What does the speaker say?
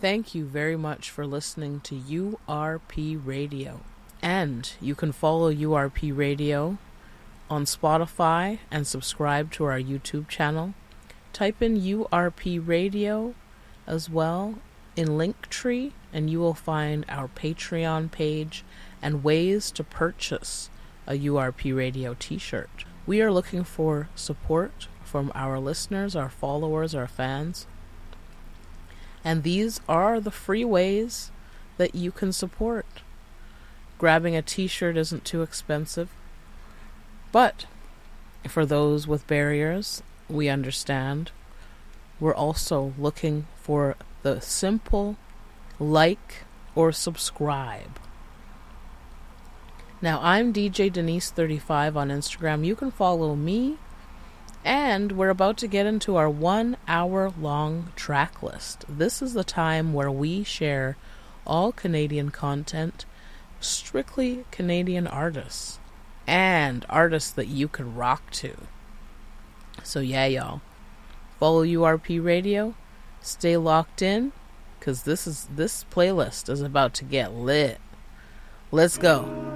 thank you very much for listening to URP Radio. And you can follow URP Radio on Spotify and subscribe to our YouTube channel. Type in URP Radio as well in Linktree, and you will find our Patreon page and ways to purchase a URP Radio t-shirt. We are looking for support from our listeners, our followers, our fans. And these are the free ways that you can support. Grabbing a t-shirt isn't too expensive. But for those with barriers, we understand. We're also looking for the simple like or subscribe. Now, I'm DJ Denise35 on Instagram. You can follow me. And we're about to get into our 1 hour long track list. This is the time where we share all Canadian content, strictly Canadian artists, and artists that you can rock to. So yeah, y'all. Follow URP Radio. Stay locked in, because this playlist is about to get lit. Let's go.